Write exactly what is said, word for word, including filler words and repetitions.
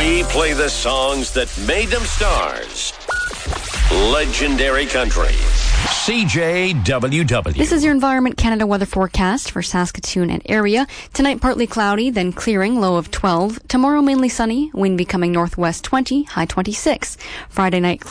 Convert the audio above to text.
We play the songs that made them stars. Legendary Country. C J W W. This is your Environment Canada weather forecast for Saskatoon and area. Tonight, partly cloudy, then clearing, low of twelve. Tomorrow, mainly sunny, wind becoming northwest twenty, high twenty-six. Friday night, clear.